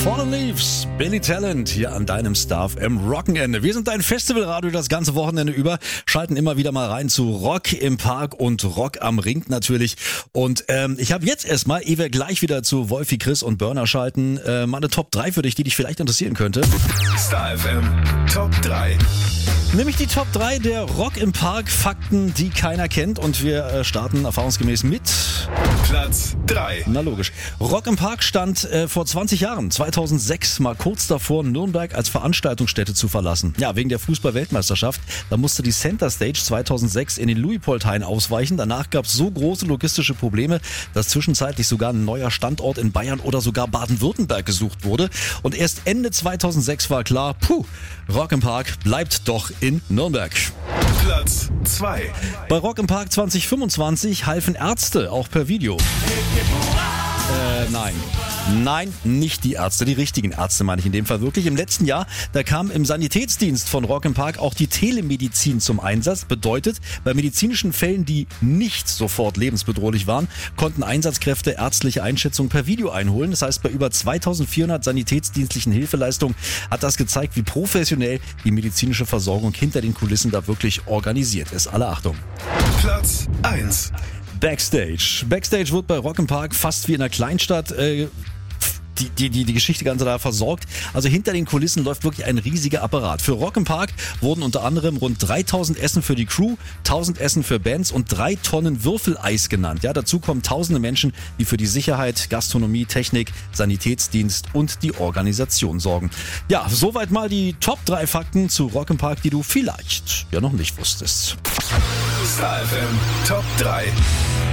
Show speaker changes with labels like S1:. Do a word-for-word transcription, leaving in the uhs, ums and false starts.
S1: Fallen Leaves, Billy Talent hier an deinem Star F M Rockenende. Wir sind dein Festivalradio das ganze Wochenende über, schalten immer wieder mal rein zu Rock im Park und Rock am Ring natürlich. Und ähm, ich habe jetzt erstmal, ehe wir gleich wieder zu Wolfi, Chris und Burner schalten, äh, mal eine Top drei für dich, die dich vielleicht interessieren könnte.
S2: Star F M Top drei.
S1: Nämlich die Top drei der Rock im Park Fakten, die keiner kennt. Und wir äh, starten erfahrungsgemäß mit
S2: Platz drei.
S1: Na logisch. Rock im Park stand äh, vor zwanzig Jahren, zweitaunsechs, mal kurz davor, Nürnberg als Veranstaltungsstätte zu verlassen. Ja, wegen der Fußball-Weltmeisterschaft. Da musste die Center Stage zweitaunsechs in den Luitpoldhain ausweichen. Danach gab es so große logistische Probleme, dass zwischenzeitlich sogar ein neuer Standort in Bayern oder sogar Baden-Württemberg gesucht wurde. Und erst Ende zweitausendsechs war klar, puh, Rock im Park bleibt doch in Nürnberg.
S2: Platz zwei.
S1: Bei Rock im Park zwanzig fünfundzwanzig halfen Ärzte auch per Video. Äh, nein. Nein, nicht die Ärzte, die richtigen Ärzte meine ich in dem Fall wirklich. Im letzten Jahr, da kam im Sanitätsdienst von Rock im Park auch die Telemedizin zum Einsatz. Bedeutet, bei medizinischen Fällen, die nicht sofort lebensbedrohlich waren, konnten Einsatzkräfte ärztliche Einschätzungen per Video einholen. Das heißt, bei über zweitausendvierhundert sanitätsdienstlichen Hilfeleistungen hat das gezeigt, wie professionell die medizinische Versorgung hinter den Kulissen da wirklich organisiert ist. Alle Achtung.
S2: Platz eins.
S1: Backstage. Backstage wird bei Rock im Park fast wie in einer Kleinstadt äh, die, die, die, die Geschichte ganz da versorgt. Also hinter den Kulissen läuft wirklich ein riesiger Apparat. Für Rock im Park wurden unter anderem rund dreitausend Essen für die Crew, tausend Essen für Bands und drei Tonnen Würfeleis genannt. Ja, dazu kommen tausende Menschen, die für die Sicherheit, Gastronomie, Technik, Sanitätsdienst und die Organisation sorgen. Ja, soweit mal die Top drei Fakten zu Rock im Park, die du vielleicht ja noch nicht wusstest.
S2: Star F M Top drei.